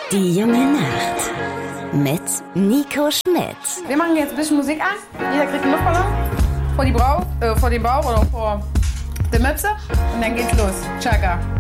Die junge Nacht mit Nico Schmidt. Wir machen jetzt ein bisschen Musik an. Jeder kriegt einen Luftballon vor den Bauch oder vor der Mütze. Und dann geht's los. Chaka.